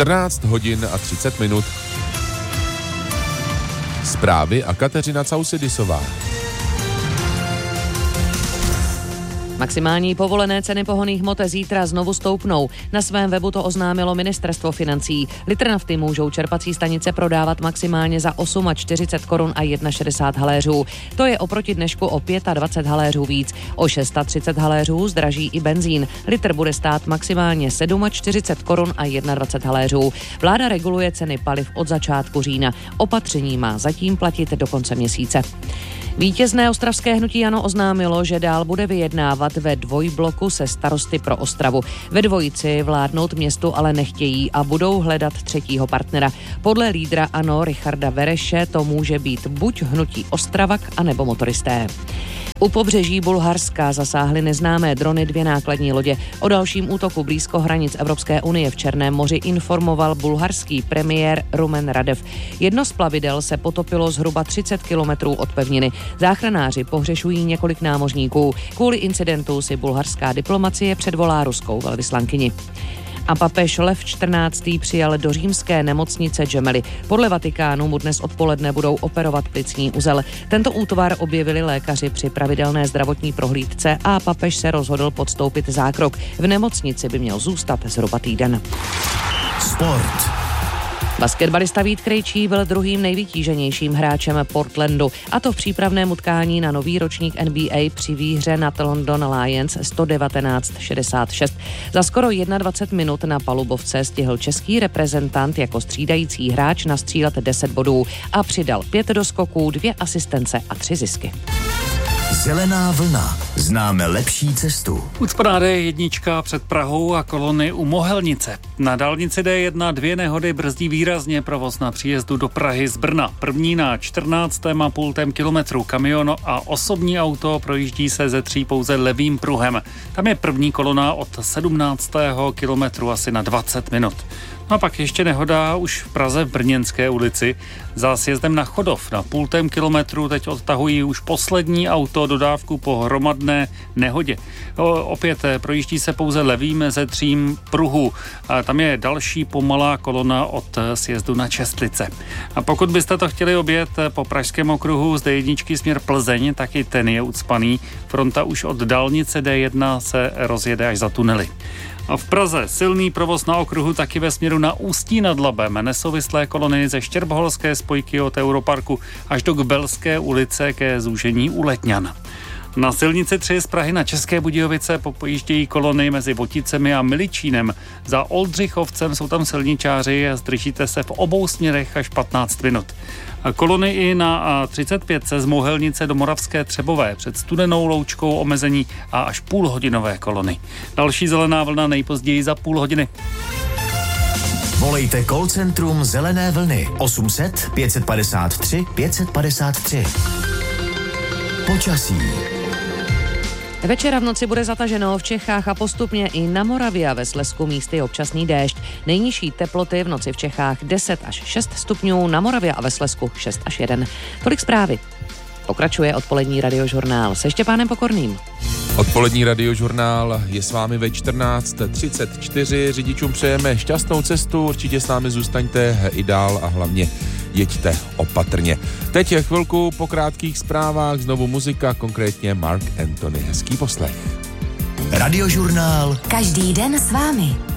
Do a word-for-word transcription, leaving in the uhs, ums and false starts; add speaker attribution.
Speaker 1: čtrnáct hodin a třicet minut. Zprávy a Kateřina Causidisová.
Speaker 2: Maximální povolené ceny pohonných hmot zítra znovu stoupnou. Na svém webu to oznámilo ministerstvo financí. Litr nafty můžou čerpací stanice prodávat maximálně za čtyřicet osm korun a šedesát jedna haléřů. To je oproti dnešku o dvacet pět haléřů víc. O třicet šest haléřů zdraží i benzín. Litr bude stát maximálně čtyřicet sedm korun a dvacet jedna haléřů. Vláda reguluje ceny paliv od začátku října. Opatření má zatím platit do konce měsíce. Vítězné ostravské hnutí ANO oznámilo, že dál bude vyjednávat ve dvojbloku se starosty pro Ostravu. Ve dvojici vládnout městu ale nechtějí a budou hledat třetího partnera. Podle lídra ANO Richarda Vereše to může být buď hnutí Ostravak, anebo motoristé. U pobřeží Bulharska zasáhly neznámé drony dvě nákladní lodě. O dalším útoku blízko hranic Evropské unie v Černém moři informoval bulharský premiér Rumen Radev. Jedno z plavidel se potopilo zhruba třicet kilometrů od pevniny. Záchranáři pohřešují několik námořníků. Kvůli incidentu si bulharská diplomacie předvolá ruskou velvyslankyni. A papež Lev čtrnáctý přijal do římské nemocnice Gemelli. Podle Vatikánu mu dnes odpoledne budou operovat plicní uzel. Tento útvar objevili lékaři při pravidelné zdravotní prohlídce a papež se rozhodl podstoupit zákrok. V nemocnici by měl zůstat zhruba týden.
Speaker 3: Sport.
Speaker 2: Basketbalista Vít Krejčí byl druhým nejvytíženějším hráčem Portlandu, a to v přípravném utkání na nový ročník N B A při výhře nad London Lions sto devatenáct šedesát šest. Za skoro dvacet jedna minut na palubovce stihl český reprezentant jako střídající hráč nastřílet deset bodů a přidal pět doskoků, dvě asistence a tři zisky.
Speaker 3: Zelená vlna. Známe lepší cestu.
Speaker 4: Ucpaná D jedna před Prahou a kolony u Mohelnice. Na dálnici D jedna dvě nehody brzdí výrazně provoz na příjezdu do Prahy z Brna. První na čtrnáctém a půl kilometru. Kamion a osobní auto projíždí se ze tří pouze levým pruhem. Tam je první kolona od sedmnáctého kilometru asi na dvacet minut. No a pak ještě nehoda už v Praze v Brněnské ulici. Za sjezdem na Chodov na půltém kilometru teď odtahují už poslední auto dodávku po hromadné nehodě. O, opět projíždí se pouze levým ze třím pruhů. A tam je další pomalá kolona od sjezdu na Čestlice. A pokud byste to chtěli objet po pražském okruhu z D jedna směr Plzeň, tak i ten je ucpaný. Fronta už od dálnice D jedna se rozjede až za tunely. A v Praze silný provoz na okruhu taky ve směru na Ústí nad Labem. Nesouvislé kolony ze Štěrbholské spojky od Europarku až do Kbelské ulice ke zúžení u Letňan. Na silnici tři z Prahy na České Budějovice pojíždějí kolony mezi Voticemi a Miličínem. Za Oldřichovcem jsou tam silničáři a zdržíte se v obou směrech až patnáct minut. A kolony i na A třicet pět z Mohelnice do Moravské Třebové před Studenou Loučkou omezení a až půlhodinové kolony. Další zelená vlna nejpozději za půl hodiny.
Speaker 3: Volejte call centrum Zelené vlny osm set pět padesát tři pět padesát tři. Počasí.
Speaker 2: Večera v noci bude zataženo v Čechách a postupně i na Moravě a ve Slezsku místy občasný déšť. Nejnižší teploty v noci v Čechách deset až šest stupňů, na Moravě a ve Slezsku šest až jedna. Tolik zprávy. Pokračuje odpolední radiožurnál se Štěpánem Pokorným.
Speaker 1: Odpolední radiožurnál je s vámi ve čtrnáct třicet čtyři. Řidičům přejeme šťastnou cestu, určitě s námi zůstaňte i dál a hlavně jeďte opatrně. Teď je chvilku po krátkých zprávách, znovu muzika, konkrétně Mark Anthony. Hezký poslech.
Speaker 3: Radiožurnál.
Speaker 5: Každý den s vámi.